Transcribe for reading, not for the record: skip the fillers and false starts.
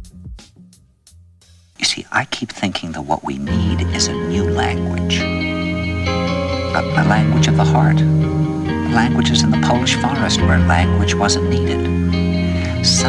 You see, I keep thinking that what we need is a new language. A language of the heart. Languages in the Polish forest where language wasn't needed.